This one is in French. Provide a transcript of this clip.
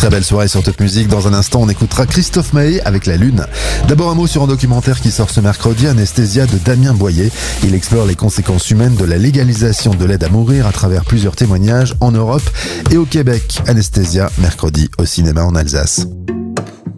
Très belle soirée sur Top Music. Dans un instant, on écoutera Christophe Maé avec La Lune. D'abord un mot sur un documentaire qui sort ce mercredi, Anesthésia de Damien Boyer. Il explore les conséquences humaines de la légalisation de l'aide à mourir à travers plusieurs témoignages en Europe et au Québec. Anesthésia, mercredi au cinéma en Alsace.